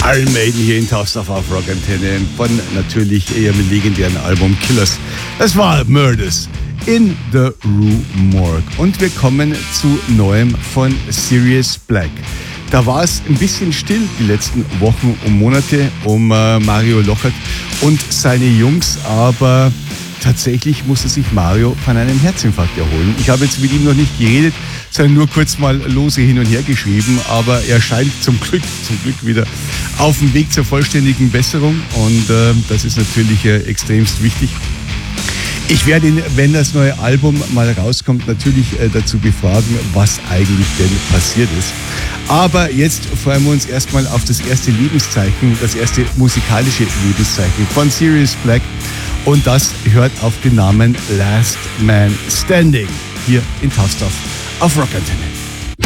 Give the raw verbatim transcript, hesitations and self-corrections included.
Iron Maiden hier in Tausendorf auf Rock Antenne von natürlich ihrem legendären Album Killers. Das war Murders in the Rue Morgue. Und wir kommen zu Neuem von Sirius Black. Da war es ein bisschen still die letzten Wochen und Monate um äh, Mario Lochert und seine Jungs, aber tatsächlich musste sich Mario von einem Herzinfarkt erholen. Ich habe jetzt mit ihm noch nicht geredet, sondern nur kurz mal lose hin und her geschrieben, aber er scheint zum Glück, zum Glück wieder auf dem Weg zur vollständigen Besserung und äh, das ist natürlich äh, extremst wichtig. Ich werde ihn, wenn das neue Album mal rauskommt, natürlich äh, dazu befragen, was eigentlich denn passiert ist. Aber jetzt freuen wir uns erstmal auf das erste Lebenszeichen, das erste musikalische Lebenszeichen von Sirius Black. Und das hört auf den Namen Last Man Standing hier in Tausendorf auf Rock Antenne.